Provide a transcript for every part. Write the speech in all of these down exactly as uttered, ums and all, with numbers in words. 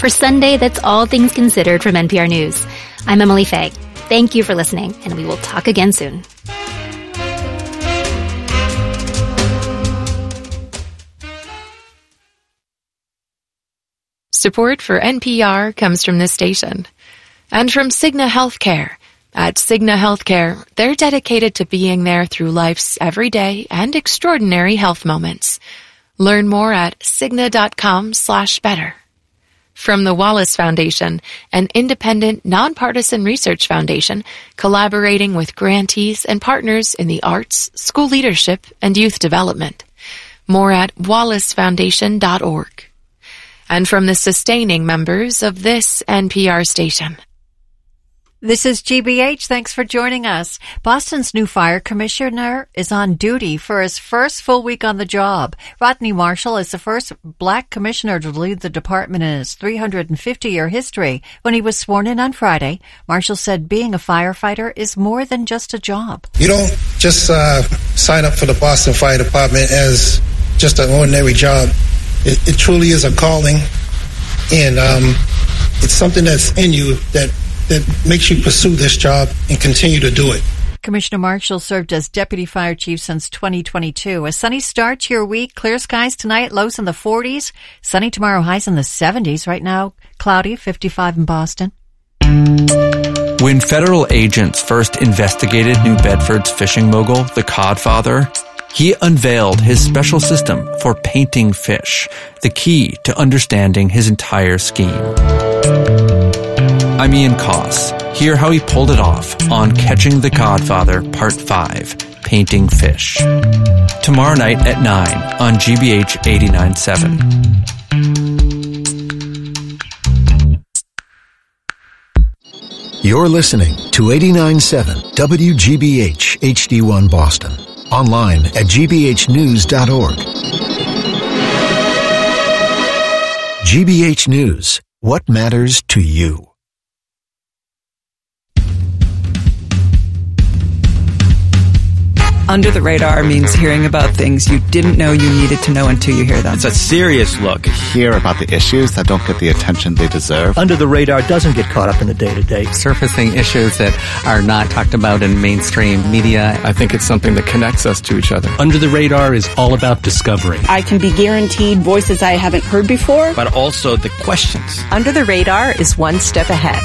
For Sunday, that's all things considered from N P R News. I'm Emily Faye. Thank you for listening, and we will talk again soon. Support for N P R comes from this station and from Cigna Healthcare. At Cigna Healthcare, they're dedicated to being there through life's everyday and extraordinary health moments. Learn more at Cigna.com slash better. From the Wallace Foundation, an independent, nonpartisan research foundation collaborating with grantees and partners in the arts, school leadership, and youth development. More at wallace foundation dot org. And from the sustaining members of this N P R station. This is G B H. Thanks for joining us. Boston's new fire commissioner is on duty for his first full week on the job. Rodney Marshall is the first black commissioner to lead the department in its three hundred fifty year history. When he was sworn in on Friday, Marshall said being a firefighter is more than just a job. You don't just uh, sign up for the Boston Fire Department as just an ordinary job. It, it truly is a calling, and um, it's something that's in you that that makes you pursue this job and continue to do it. Commissioner Marshall served as deputy fire chief since twenty twenty-two. A sunny start to your week. Clear skies tonight, lows in the forties. Sunny tomorrow, highs in the seventies. Right now, cloudy, fifty-five in Boston. When federal agents first investigated New Bedford's fishing mogul, the Codfather, he unveiled his special system for painting fish, the key to understanding his entire scheme. I'm Ian Koss. Hear how he pulled it off on Catching the Codfather Part five, Painting Fish. Tomorrow night at nine on G B H eighty-nine point seven. You're listening to eighty-nine point seven W G B H H D one Boston. Online at g b h news dot org. G B H News. What matters to you? Under the Radar means hearing about things you didn't know you needed to know until you hear them. It's a serious look. Hear about the issues that don't get the attention they deserve. Under the Radar doesn't get caught up in the day-to-day. Surfacing issues that are not talked about in mainstream media. I think it's something that connects us to each other. Under the Radar is all about discovery. I can be guaranteed voices I haven't heard before. But also the questions. Under the Radar is one step ahead.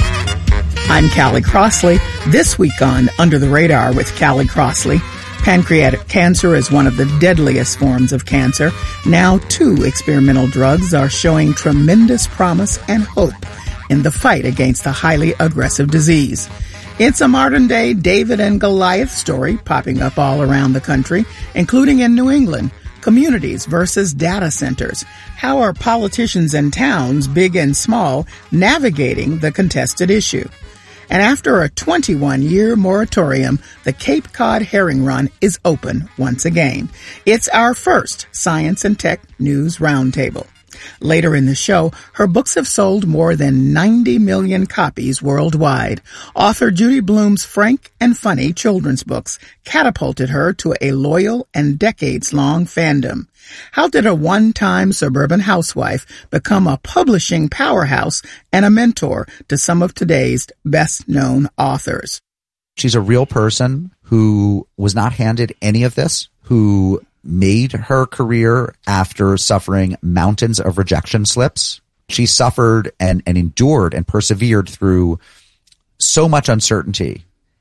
I'm Callie Crossley. This week on Under the Radar with Callie Crossley, pancreatic cancer is one of the deadliest forms of cancer. Now, two experimental drugs are showing tremendous promise and hope in the fight against the highly aggressive disease. It's a modern-day David and Goliath story popping up all around the country, including in New England. Communities versus data centers. How are politicians and towns, big and small, navigating the contested issue? And after a twenty-one year moratorium, the Cape Cod Herring Run is open once again. It's our first Science and Tech News Roundtable. Later in the show, her books have sold more than ninety million copies worldwide. Author Judy Blume's frank and funny children's books catapulted her to a loyal and decades-long fandom. How did a one-time suburban housewife become a publishing powerhouse and a mentor to some of today's best-known authors? She's a real person who was not handed any of this, who made her career after suffering mountains of rejection slips. She suffered and, and endured and persevered through so much uncertainty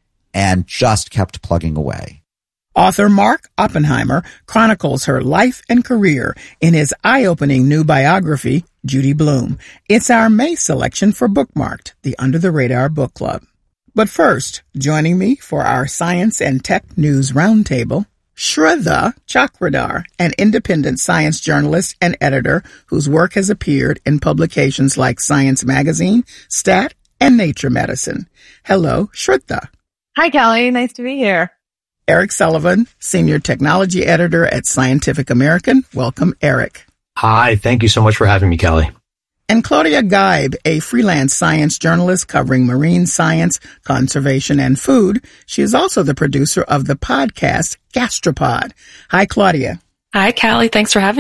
and just kept plugging away. Author Mark Oppenheimer chronicles her life and career in his eye-opening new biography, Judy Blume. It's our May selection for Bookmarked, the Under the Radar Book Club. But first, joining me for our Science and Tech News Roundtable, Shraddha Chakradhar, an independent science journalist and editor whose work has appeared in publications like Science Magazine, Stat, and Nature Medicine. Hello, Shraddha. Hi, Callie. Nice to be here. Eric Sullivan, senior technology editor at Scientific American. Welcome, Eric. Hi. Thank you so much for having me, Callie. And Claudia Geib, a freelance science journalist covering marine science, conservation, and food. She is also the producer of the podcast Gastropod. Hi, Claudia. Hi, Callie. Thanks for having me.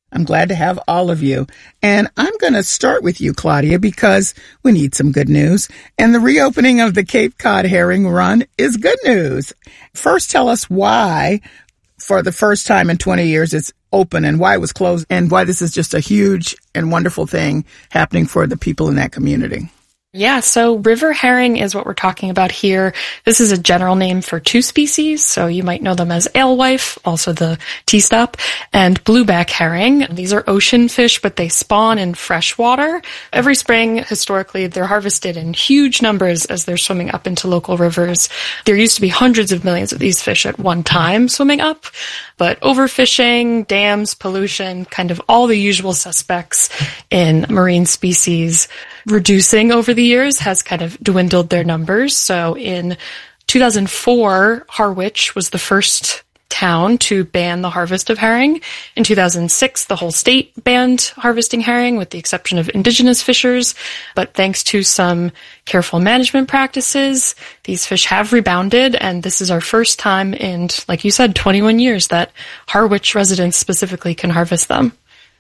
I'm glad to have all of you. And I'm going to start with you, Claudia, because we need some good news. And the reopening of the Cape Cod herring run is good news. First, tell us why, for the first time in twenty years, it's open and why it was closed and why this is just a huge and wonderful thing happening for the people in that community. Yeah, so river herring is what we're talking about here. This is a general name for two species, so you might know them as alewife, also the T-stop, and blueback herring. These are ocean fish, but they spawn in fresh water. Every spring, historically, they're harvested in huge numbers as they're swimming up into local rivers. There used to be hundreds of millions of these fish at one time swimming up, but overfishing, dams, pollution, kind of all the usual suspects in marine species reducing over the years has kind of dwindled their numbers. So in two thousand four, Harwich was the first town to ban the harvest of herring. In two thousand six, the whole state banned harvesting herring with the exception of indigenous fishers. But thanks to some careful management practices, these fish have rebounded. And this is our first time in, like you said, twenty-one years that Harwich residents specifically can harvest them.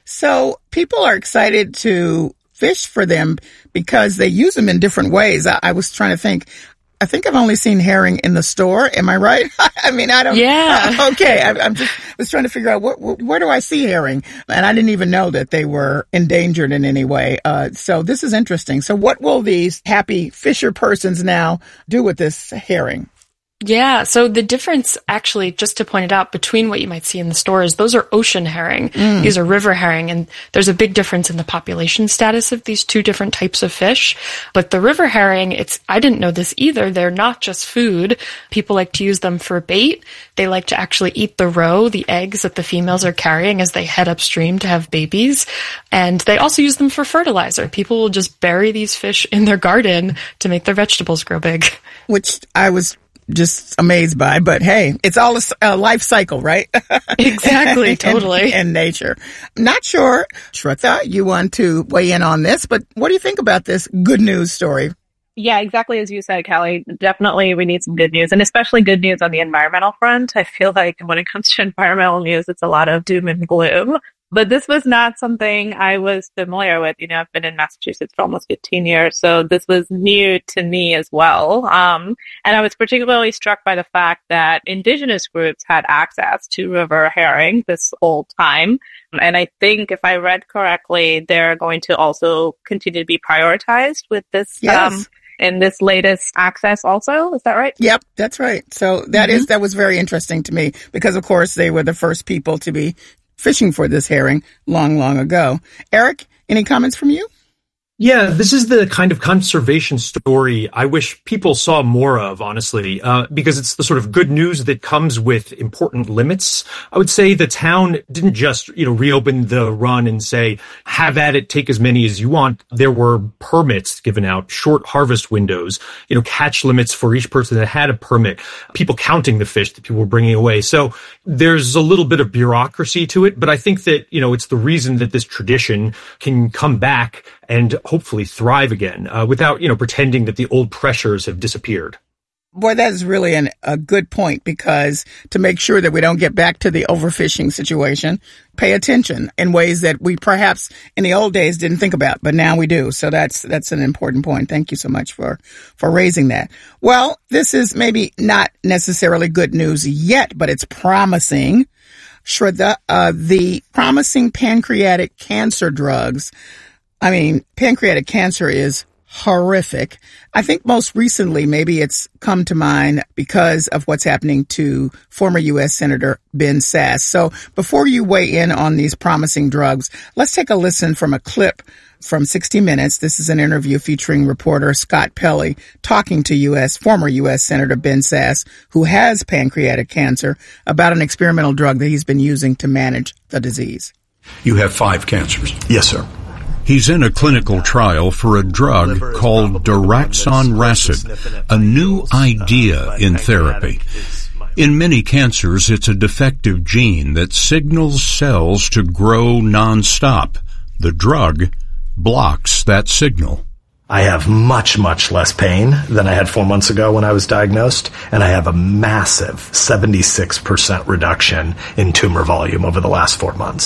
So people are excited to fish for them because they use them in different ways. I, I was trying to think. I think I've only seen herring in the store. Am I right? I mean, I don't. Yeah. Uh, okay. I, I'm just was trying to figure out what, what, where do I see herring, and I didn't even know that they were endangered in any way. Uh, so this is interesting. So what will these happy fisher persons now do with this herring? Yeah, so the difference, actually, just to point it out, between what you might see in the stores, those are ocean herring. Mm. These are river herring, and there's a big difference in the population status of these two different types of fish. But the river herring, it's I didn't know this either. They're not just food. People like to use them for bait. They like to actually eat the roe, the eggs that the females are carrying as they head upstream to have babies. And they also use them for fertilizer. People will just bury these fish in their garden to make their vegetables grow big. Which I was just amazed by, but hey, it's all a, a life cycle, right? Exactly, totally. In nature. Not sure, Shraddha, you want to weigh in on this, but what do you think about this good news story? Yeah, exactly as you said, Callie. Definitely we need some good news, and especially good news on the environmental front. I feel like when it comes to environmental news, it's a lot of doom and gloom. But this was not something I was familiar with. You know, I've been in Massachusetts for almost fifteen years, so this was new to me as well. Um, and I was particularly struck by the fact that indigenous groups had access to river herring this whole time. And I think if I read correctly, they're going to also continue to be prioritized with this, yes. um, in this latest access also. Is that right? Yep, that's right. So that mm-hmm. is, that was very interesting to me because, of course, they were the first people to be fishing for this herring long, long ago. Eric, any comments from you? Yeah, this is the kind of conservation story I wish people saw more of, honestly, uh, because it's the sort of good news that comes with important limits. I would say the town didn't just, you know, reopen the run and say, have at it, take as many as you want. There were permits given out, short harvest windows, you know, catch limits for each person that had a permit, people counting the fish that people were bringing away. So there's a little bit of bureaucracy to it, but I think that, you know, it's the reason that this tradition can come back and hopefully thrive again uh, without, you know, pretending that the old pressures have disappeared. Boy, that is really an, a good point, because to make sure that we don't get back to the overfishing situation, pay attention in ways that we perhaps in the old days didn't think about, but now we do. So that's that's an important point. Thank you so much for, for raising that. Well, this is maybe not necessarily good news yet, but it's promising. Shraddha, uh, the promising pancreatic cancer drugs. I mean, pancreatic cancer is horrific. I think most recently, maybe it's come to mind because of what's happening to former U S Senator Ben Sasse. So before you weigh in on these promising drugs, let's take a listen from a clip from sixty minutes. This is an interview featuring reporter Scott Pelley talking to U S former U S Senator Ben Sasse, who has pancreatic cancer, about an experimental drug that he's been using to manage the disease. You have five cancers. Yes, sir. He's in a clinical trial for a drug called daraxonrasib, a new idea in therapy. In many cancers, it's a defective gene that signals cells to grow nonstop. The drug blocks that signal. I have much, much less pain than I had four months ago when I was diagnosed, and I have a massive seventy-six percent reduction in tumor volume over the last four months.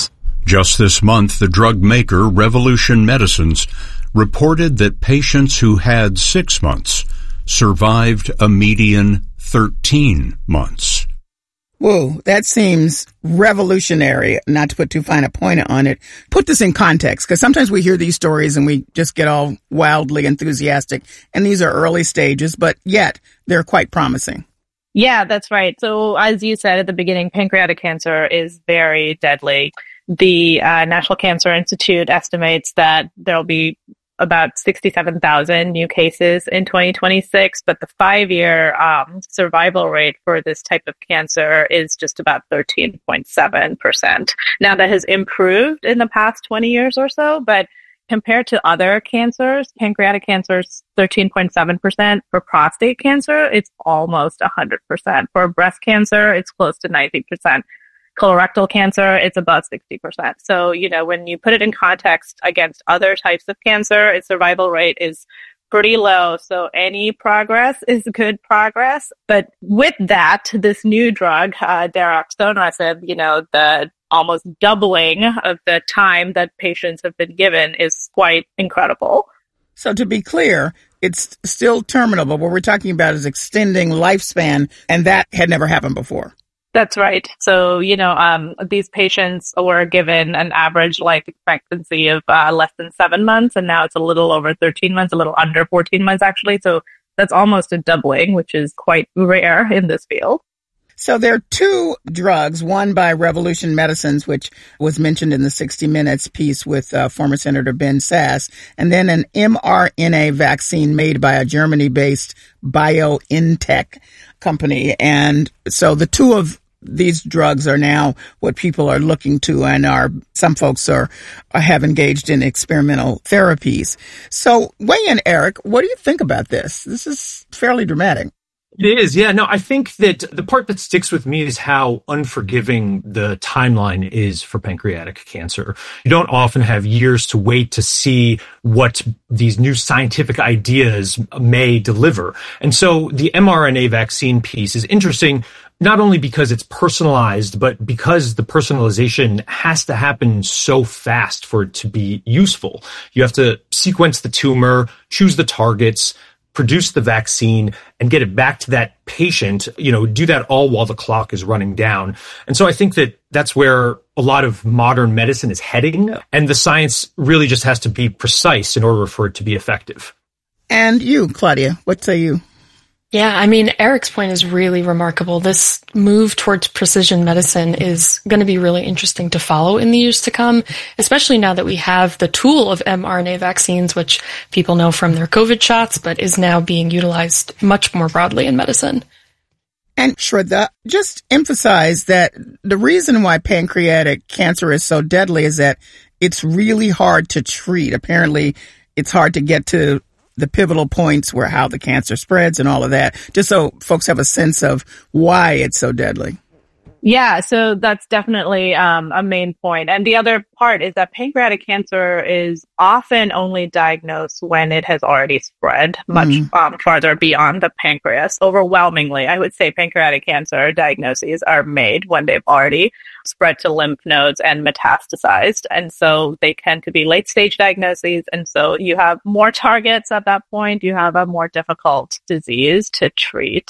Just this month, the drug maker Revolution Medicines reported that patients who had six months survived a median thirteen months. Whoa, that seems revolutionary, not to put too fine a point on it. Put this in context, because sometimes we hear these stories and we just get all wildly enthusiastic, and these are early stages, but yet they're quite promising. Yeah, that's right. So as you said at the beginning, pancreatic cancer is very deadly. The uh, National Cancer Institute estimates that there'll be about sixty-seven thousand new cases in twenty twenty-six, but the five-year um, survival rate for this type of cancer is just about thirteen point seven percent. Now, that has improved in the past twenty years or so, but compared to other cancers, pancreatic cancer is thirteen point seven percent. For prostate cancer, it's almost one hundred percent. For breast cancer, it's close to ninety percent. Colorectal cancer, it's above sixty percent. So, you know, when you put it in context against other types of cancer, its survival rate is pretty low. So any progress is good progress. But with that, this new drug, uh, daraxonrasib, you know, the almost doubling of the time that patients have been given is quite incredible. So to be clear, it's still terminal, but what we're talking about is extending lifespan, and that had never happened before. That's right. So, you know, um, these patients were given an average life expectancy of uh, less than seven months, and now it's a little over thirteen months, a little under fourteen months, actually. So that's almost a doubling, which is quite rare in this field. So there are two drugs, one by Revolution Medicines, which was mentioned in the sixty minutes piece with uh, former Senator Ben Sasse, and then an mRNA vaccine made by a Germany-based BioNTech company. And so the two of these drugs are now what people are looking to, and are some folks are, are have engaged in experimental therapies. So weigh in, Eric. What do you think about this? This is fairly dramatic. It is, yeah. No, I think that the part that sticks with me is how unforgiving the timeline is for pancreatic cancer. You don't often have years to wait to see what these new scientific ideas may deliver. And so the mRNA vaccine piece is interesting, not only because it's personalized, but because the personalization has to happen so fast for it to be useful. You have to sequence the tumor, choose the targets, produce the vaccine, and get it back to that patient, you know, do that all while the clock is running down. And so I think that that's where a lot of modern medicine is heading, and the science really just has to be precise in order for it to be effective. And you, Claudia, what say you? Yeah, I mean, Eric's point is really remarkable. This move towards precision medicine is going to be really interesting to follow in the years to come, especially now that we have the tool of mRNA vaccines, which people know from their COVID shots, but is now being utilized much more broadly in medicine. And Shraddha, just emphasize that the reason why pancreatic cancer is so deadly is that it's really hard to treat. Apparently, it's hard to get to the pivotal points where how the cancer spreads and all of that, just so folks have a sense of why it's so deadly. Yeah, so that's definitely um, a main point. And the other part is that pancreatic cancer is often only diagnosed when it has already spread much mm-hmm. um, farther beyond the pancreas. Overwhelmingly, I would say pancreatic cancer diagnoses are made when they've already spread to lymph nodes and metastasized. And so they tend to be late stage diagnoses. And so you have more targets at that point. You have a more difficult disease to treat.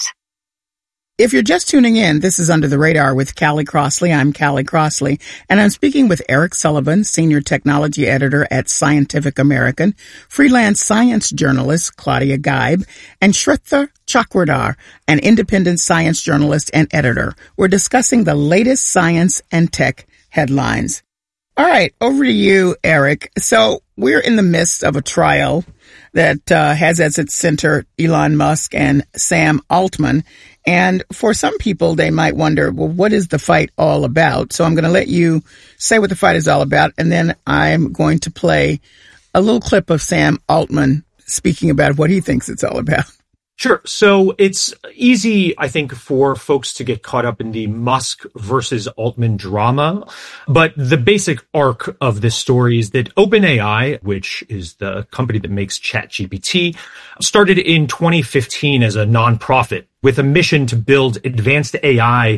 If you're just tuning in, this is Under the Radar with Callie Crossley. I'm Callie Crossley, and I'm speaking with Eric Sullivan, Senior Technology Editor at Scientific American, freelance science journalist Claudia Geib, and Shraddha Chakradhar, an independent science journalist and editor. We're discussing the latest science and tech headlines. All right, over to you, Eric. So we're in the midst of a trial that uh, has as its center Elon Musk and Sam Altman. And for some people, they might wonder, well, what is the fight all about? So I'm going to let you say what the fight is all about, and then I'm going to play a little clip of Sam Altman speaking about what he thinks it's all about. Sure. So it's easy, I think, for folks to get caught up in the Musk versus Altman drama. But the basic arc of this story is that OpenAI, which is the company that makes ChatGPT, started in twenty fifteen as a nonprofit with a mission to build advanced A I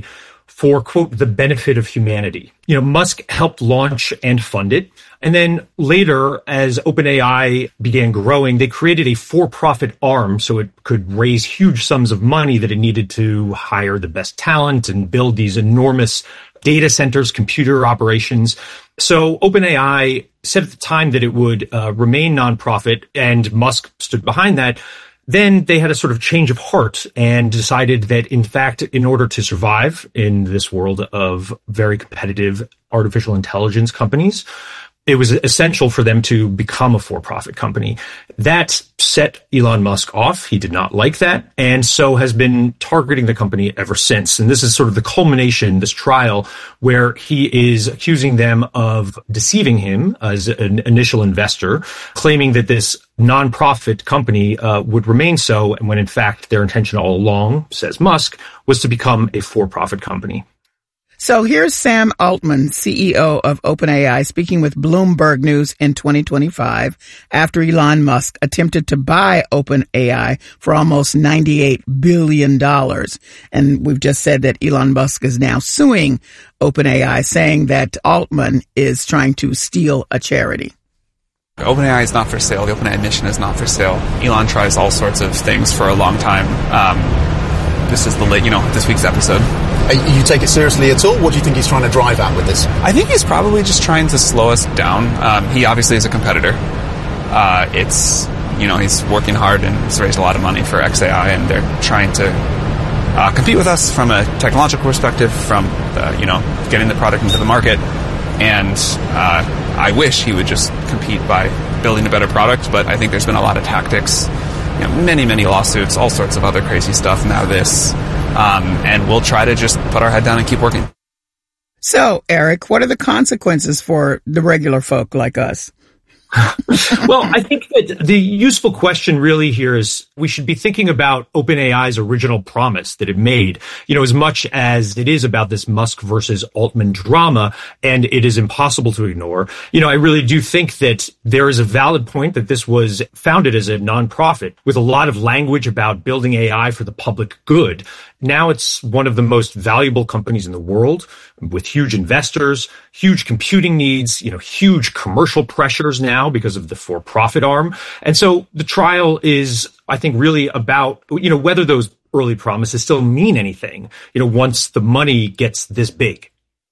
for, quote, the benefit of humanity. You know, Musk helped launch and fund it. And then later, as OpenAI began growing, they created a for-profit arm so it could raise huge sums of money that it needed to hire the best talent and build these enormous data centers, computer operations. So OpenAI said at the time that it would uh, remain nonprofit, and Musk stood behind that. Then they had a sort of change of heart and decided that, in fact, in order to survive in this world of very competitive artificial intelligence companies, it was essential for them to become a for-profit company. That set Elon Musk off. He did not like that, and so has been targeting the company ever since. And this is sort of the culmination, this trial, where he is accusing them of deceiving him as an initial investor, claiming that this nonprofit company uh, would remain so, and when in fact their intention all along, says Musk, was to become a for-profit company. So here's Sam Altman, C E O of OpenAI, speaking with Bloomberg News in twenty twenty-five after Elon Musk attempted to buy OpenAI for almost ninety-eight billion dollars. And we've just said that Elon Musk is now suing OpenAI, saying that Altman is trying to steal a charity. OpenAI is not for sale. The OpenAI mission is not for sale. Elon tries all sorts of things for a long time. Um, this is the late, you know, this week's episode. You take it seriously at all? What do you think he's trying to drive at with this? I think he's probably just trying to slow us down. Um, he obviously is a competitor. Uh, it's, you know, he's working hard and he's raised a lot of money for X A I, and they're trying to uh, compete with us from a technological perspective, from, the, you know, getting the product into the market. And uh, I wish he would just compete by building a better product, but I think there's been a lot of tactics, you know, many, many lawsuits, all sorts of other crazy stuff. Now this. Um, and we'll try to just put our head down and keep working. So, Eric, what are the consequences for the regular folk like us? Well, I think that the useful question really here is we should be thinking about OpenAI's original promise that it made, you know, as much as it is about this Musk versus Altman drama, and it is impossible to ignore. You know, I really do think that there is a valid point that this was founded as a nonprofit with a lot of language about building A I for the public good. Now it's one of the most valuable companies in the world with huge investors, huge computing needs, you know, huge commercial pressures now because of the for-profit arm. And so the trial is, I think, really about, you know, whether those early promises still mean anything, you know, once the money gets this big.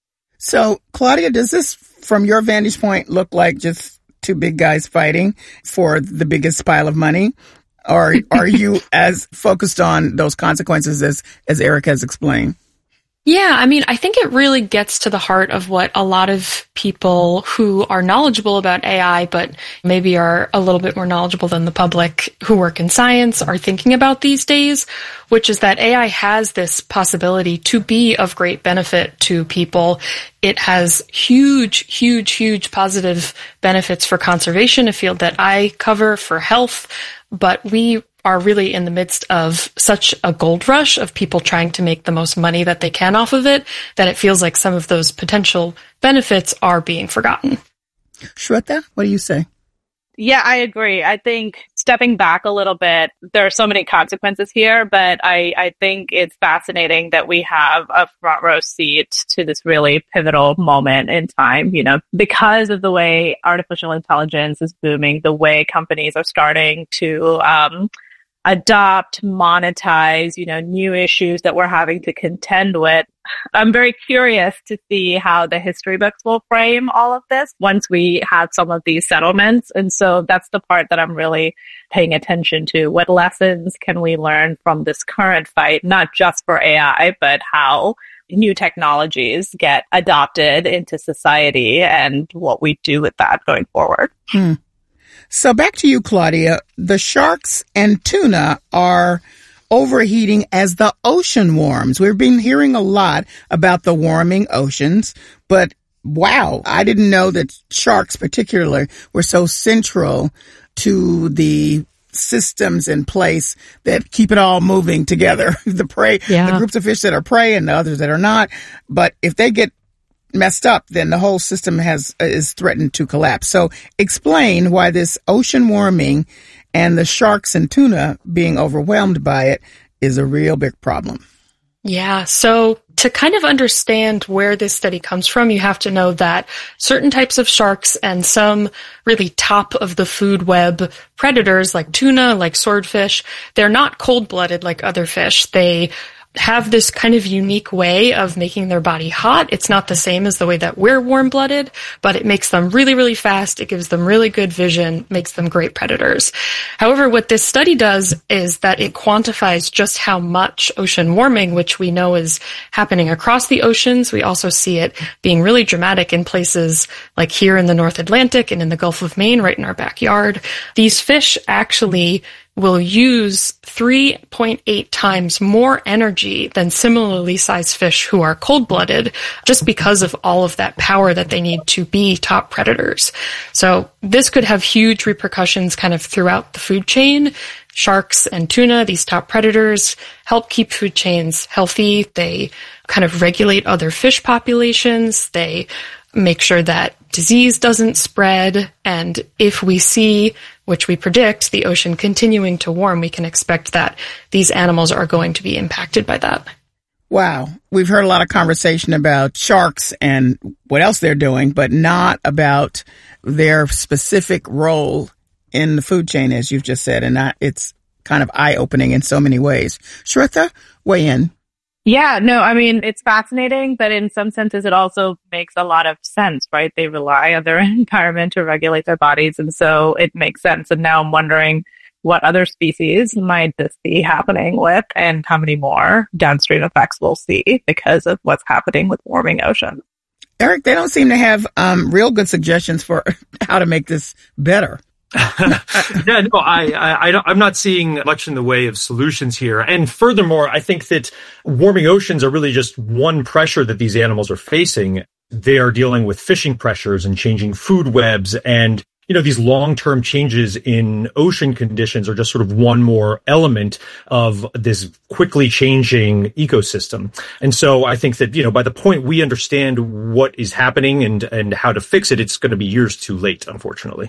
So, Claudia, does this, from your vantage point, look like just two big guys fighting for the biggest pile of money? Or are you as focused on those consequences as, as Eric has explained? Yeah, I mean, I think it really gets to the heart of what a lot of people who are knowledgeable about A I, but maybe are a little bit more knowledgeable than the public who work in science are thinking about these days, which is that A I has this possibility to be of great benefit to people. It has huge, huge, huge positive benefits for conservation, a field that I cover, for health, but we are really in the midst of such a gold rush of people trying to make the most money that they can off of it, that it feels like some of those potential benefits are being forgotten. Shweta, what do you say? Yeah, I agree. I think stepping back a little bit, there are so many consequences here, but I, I think it's fascinating that we have a front row seat to this really pivotal moment in time, you know, because of the way artificial intelligence is booming, the way companies are starting to, um, adopt, monetize, you know, new issues that we're having to contend with. I'm very curious to see how the history books will frame all of this once we have some of these settlements. And so that's the part that I'm really paying attention to. What lessons can we learn from this current fight, not just for A I, but how new technologies get adopted into society and what we do with that going forward. Hmm. So back to you, Claudia. The sharks and tuna are overheating as the ocean warms. We've been hearing a lot about the warming oceans, but wow, I didn't know that sharks particularly were so central to the systems in place that keep it all moving together. The prey, yeah. the groups of fish that are prey and the others that are not. But if they get messed up, then the whole system has is threatened to collapse. So explain why this ocean warming and the sharks and tuna being overwhelmed by it is a real big problem. Yeah. So To kind of understand where this study comes from, you have to know that certain types of sharks and some really top of the food web predators like tuna, like swordfish, they're not cold-blooded like other fish. They have this kind of unique way of making their body hot. It's not the same as the way that we're warm-blooded, but it makes them really, really fast. It gives them really good vision, makes them great predators. However, what this study does is that it quantifies just how much ocean warming, which we know is happening across the oceans. We also see it being really dramatic in places like here in the North Atlantic and in the Gulf of Maine, right in our backyard. These fish actually will use three point eight times more energy than similarly sized fish who are cold-blooded, just because of all of that power that they need to be top predators. So this could have huge repercussions kind of throughout the food chain. Sharks and tuna, these top predators, help keep food chains healthy. They kind of regulate other fish populations. They make sure that disease doesn't spread. And if we see, which we predict, the ocean continuing to warm, we can expect that these animals are going to be impacted by that. Wow. We've heard a lot of conversation about sharks and what else they're doing, but not about their specific role in the food chain, as you've just said. And that, it's kind of eye-opening in so many ways. Shraddha, weigh in. Yeah, no, I mean, it's fascinating, but in some senses, it also makes a lot of sense, right? They rely on their environment to regulate their bodies, and so it makes sense. And now I'm wondering what other species might this be happening with, and how many more downstream effects we'll see because of what's happening with warming oceans. Eric, they don't seem to have um, real good suggestions for how to make this better. yeah, no, I, I, I don't, I'm not seeing much in the way of solutions here. And furthermore, I think that warming oceans are really just one pressure that these animals are facing. They are dealing with fishing pressures and changing food webs. And, you know, these long-term changes in ocean conditions are just sort of one more element of this quickly changing ecosystem. And so I think that, you know, by the point we understand what is happening and, and how to fix it, it's going to be years too late, unfortunately.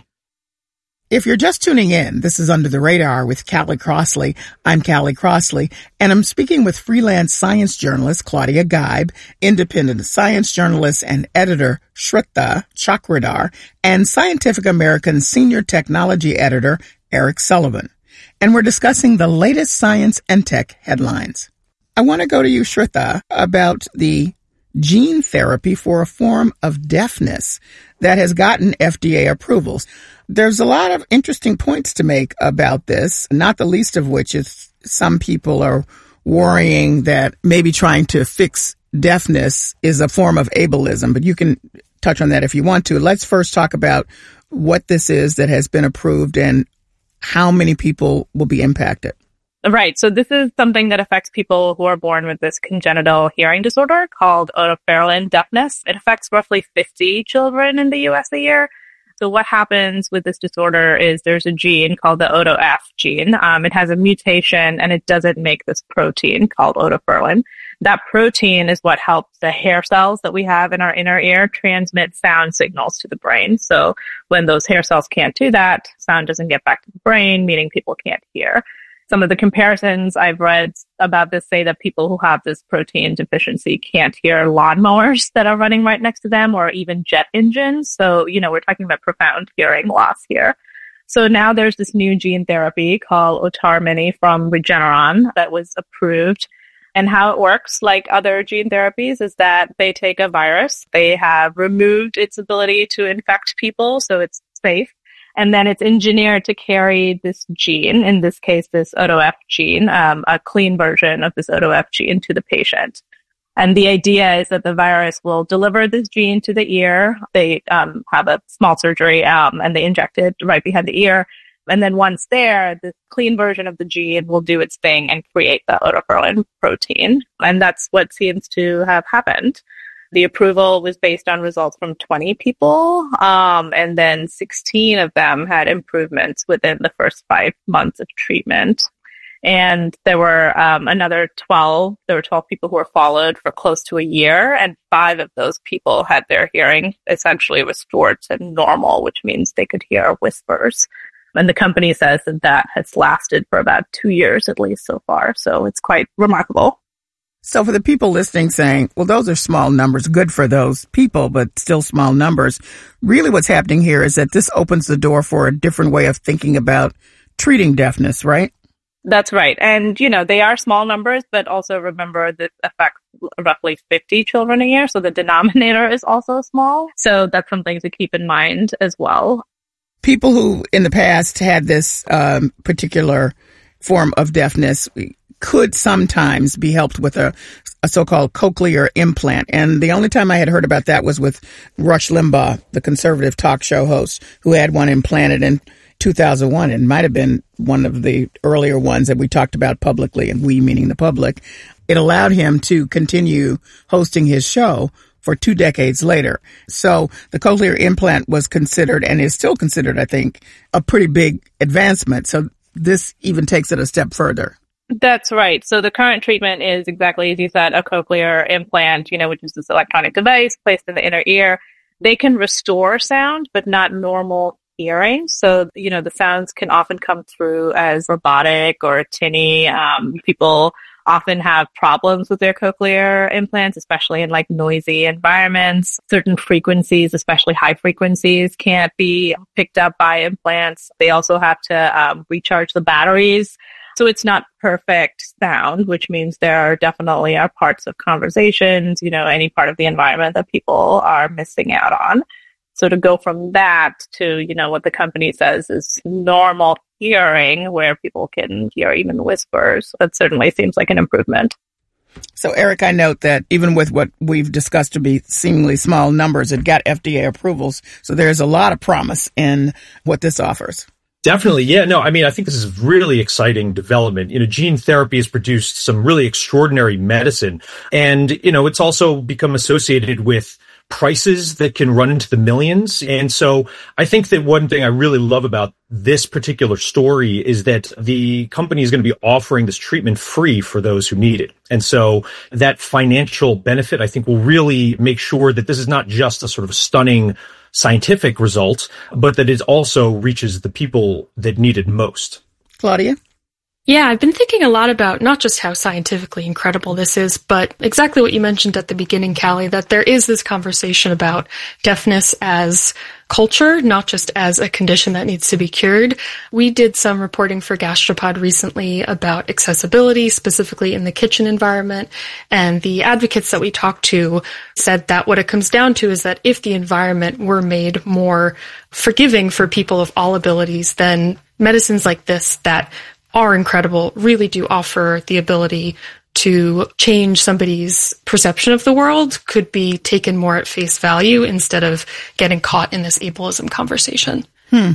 If you're just tuning in, this is Under the Radar with Callie Crossley. I'm Callie Crossley, and I'm speaking with freelance science journalist Claudia Geib, independent science journalist and editor Shraddha Chakradhar, and Scientific American senior technology editor Eric Sullivan. And we're discussing the latest science and tech headlines. I want to go to you, Shraddha, about the gene therapy for a form of deafness that has gotten F D A approvals. There's a lot of interesting points to make about this, not the least of which is some people are worrying that maybe trying to fix deafness is a form of ableism, but you can touch on that if you want to. Let's first talk about what this is that has been approved and how many people will be impacted. Right. So this is something that affects people who are born with this congenital hearing disorder called otopharyngeal deafness. It affects roughly fifty children in the U S a year. So what happens with this disorder is there's a gene called the O T O F gene. Um, it has a mutation and it doesn't make this protein called otopharyngeal. That protein is what helps the hair cells that we have in our inner ear transmit sound signals to the brain. So when those hair cells can't do that, sound doesn't get back to the brain, meaning people can't hear. Some of the comparisons I've read about this say that people who have this protein deficiency can't hear lawnmowers that are running right next to them or even jet engines. So, you know, we're talking about profound hearing loss here. So now there's this new gene therapy called Otarmeni from Regeneron that was approved. And how it works, like other gene therapies, is that they take a virus, they have removed its ability to infect people, so it's safe. And then it's engineered to carry this gene, in this case, this O T O F gene, um, a clean version of this O T O F gene to the patient. And the idea is that the virus will deliver this gene to the ear. They um, have a small surgery um, and they inject it right behind the ear. And then once there, the clean version of the gene will do its thing and create the otopharyngeal protein. And that's what seems to have happened. The approval was based on results from twenty people, um, and then sixteen of them had improvements within the first five months of treatment. And there were um, another twelve, there were twelve people who were followed for close to a year, and five of those people had their hearing essentially restored to normal, which means they could hear whispers. And the company says that that has lasted for about two years at least so far, so it's quite remarkable. So for the people listening saying, well, those are small numbers, good for those people, but still small numbers. Really what's happening here is that this opens the door for a different way of thinking about treating deafness, right? That's right. And, you know, they are small numbers, but also remember that affects roughly fifty children a year. So the denominator is also small. So that's something to keep in mind as well. People who in the past had this um, particular form of deafness could sometimes be helped with a, a so-called cochlear implant. And the only time I had heard about that was with Rush Limbaugh, the conservative talk show host, who had one implanted in two thousand one. It might have been one of the earlier ones that we talked about publicly, and we meaning the public. It allowed him to continue hosting his show for two decades later. So the cochlear implant was considered, and is still considered, I think, a pretty big advancement. So this even takes it a step further. That's right. So the current treatment is exactly as you said, a cochlear implant, you know, which is this electronic device placed in the inner ear. They can restore sound, but not normal hearing. So, you know, the sounds can often come through as robotic or tinny. Um, people often have problems with their cochlear implants, especially in like noisy environments. Certain frequencies, especially high frequencies, can't be picked up by implants. They also have to um, recharge the batteries. So it's not perfect sound, which means there are definitely are parts of conversations, you know, any part of the environment that people are missing out on. So to go from that to, you know, what the company says is normal hearing, where people can hear even whispers, that certainly seems like an improvement. So, Eric, I note that even with what we've discussed to be seemingly small numbers, it got F D A approvals. So there's a lot of promise in what this offers. Definitely. Yeah, no, I mean, I think this is really exciting development. You know, gene therapy has produced some really extraordinary medicine. And, you know, it's also become associated with prices that can run into the millions. And so I think that one thing I really love about this particular story is that the company is going to be offering this treatment free for those who need it. And so that financial benefit, I think, will really make sure that this is not just a sort of stunning scientific result, but that it also reaches the people that need it most. Claudia? Yeah, I've been thinking a lot about not just how scientifically incredible this is, but exactly what you mentioned at the beginning, Callie, that there is this conversation about deafness as culture, not just as a condition that needs to be cured. We did some reporting for Gastropod recently about accessibility, specifically in the kitchen environment, and the advocates that we talked to said that what it comes down to is that if the environment were made more forgiving for people of all abilities, then medicines like this that are incredible really do offer the ability to change somebody's perception of the world, could be taken more at face value instead of getting caught in this ableism conversation. Hmm.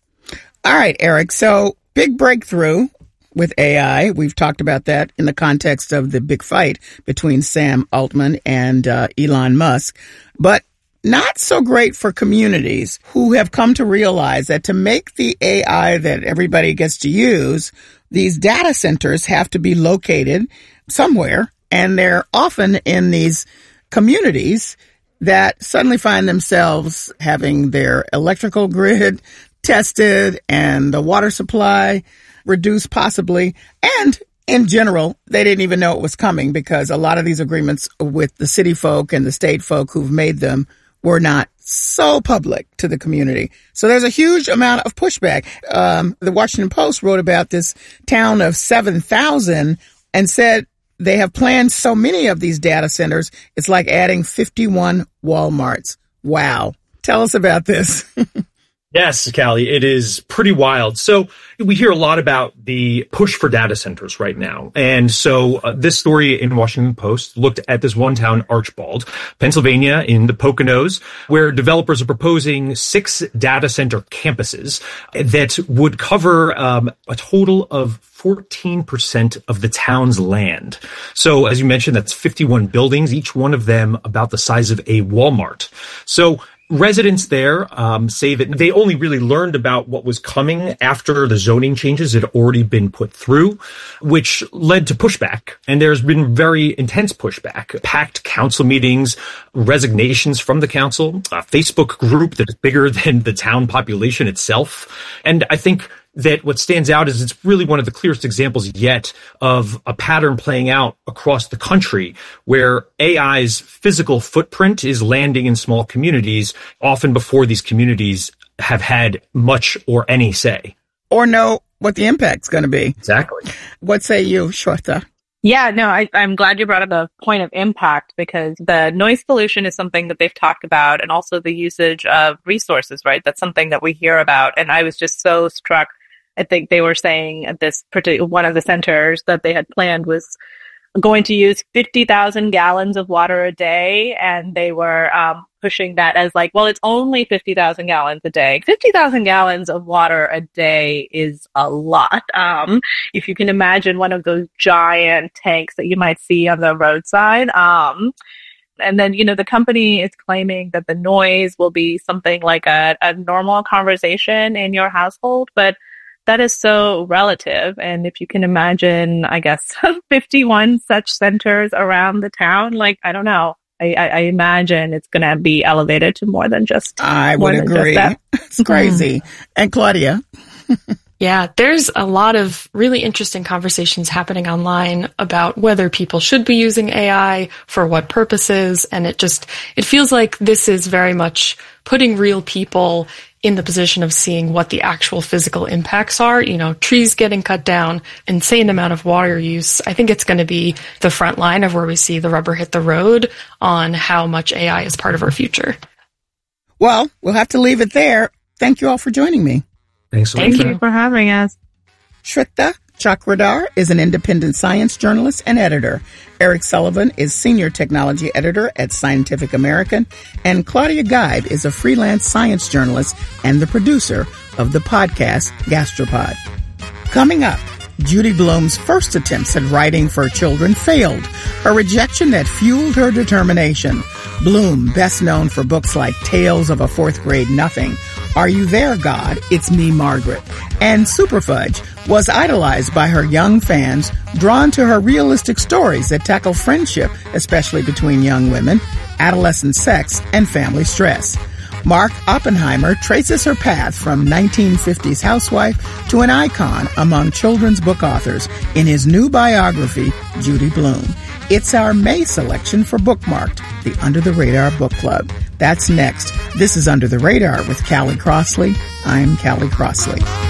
All right, Eric. So big breakthrough with A I. We've talked about that in the context of the big fight between Sam Altman and uh, Elon Musk. But not so great for communities who have come to realize that to make the A I that everybody gets to use, these data centers have to be located somewhere, and they're often in these communities that suddenly find themselves having their electrical grid tested and the water supply reduced possibly, and in general, they didn't even know it was coming because a lot of these agreements with the city folk and the state folk who've made them were not so public to the community. So there's a huge amount of pushback. Um, the Washington Post wrote about this town of seven thousand and said they have planned so many of these data centers, it's like adding fifty-one Walmarts. Wow. Tell us about this. Yes, Callie, it is pretty wild. So we hear a lot about the push for data centers right now. And so uh, this story in Washington Post looked at this one town, Archbald, Pennsylvania, in the Poconos, where developers are proposing six data center campuses that would cover um, a total of fourteen percent of the town's land. So as you mentioned, that's fifty-one buildings, each one of them about the size of a Walmart. So residents there um, say that they only really learned about what was coming after the zoning changes had already been put through, which led to pushback. And there's been very intense pushback, packed council meetings, resignations from the council, a Facebook group that is bigger than the town population itself. And I think that what stands out is it's really one of the clearest examples yet of a pattern playing out across the country where A I's physical footprint is landing in small communities, often before these communities have had much or any say. Or know what the impact's going to be. Exactly. What say you, Shweta? Yeah, no, I, I'm glad you brought up the point of impact, because the noise pollution is something that they've talked about, and also the usage of resources, right? That's something that we hear about. And I was just so struck. I think they were saying at this particular, one of the centers that they had planned was going to use fifty thousand gallons of water a day. And they were um, pushing that as like, well, it's only fifty thousand gallons a day. fifty thousand gallons of water a day is a lot. Um, if you can imagine one of those giant tanks that you might see on the roadside. Um, and then, you know, the company is claiming that the noise will be something like a, a normal conversation in your household, but that is so relative. And if you can imagine, I guess, fifty-one such centers around the town, like, I don't know. I, I, I imagine it's going to be elevated to more than just I would agree. It's crazy. And Claudia? Yeah, there's a lot of really interesting conversations happening online about whether people should be using A I, for what purposes, and it just, it feels like this is very much putting real people in the position of seeing what the actual physical impacts are. You know, trees getting cut down, insane amount of water use. I think it's going to be the front line of where we see the rubber hit the road on how much A I is part of our future. Well, we'll have to leave it there. Thank you all for joining me. Thanks so Thank much. you for having us. Shweta Chakradar is an independent science journalist and editor. Eric Sullivan is senior technology editor at Scientific American. And Claudia Geib is a freelance science journalist and the producer of the podcast Gastropod. Coming up, Judy Blume's first attempts at writing for children failed, a rejection that fueled her determination. Blume, best known for books like Tales of a Fourth Grade Nothing, Are You There, God? It's Me, Margaret, and Superfudge, was idolized by her young fans, drawn to her realistic stories that tackle friendship, especially between young women, adolescent sex, and family stress. Mark Oppenheimer traces her path from nineteen fifties housewife to an icon among children's book authors in his new biography, Judy Blume. It's our May selection for Bookmarked, the Under the Radar Book Club. That's next. This is Under the Radar with Callie Crossley. I'm Callie Crossley.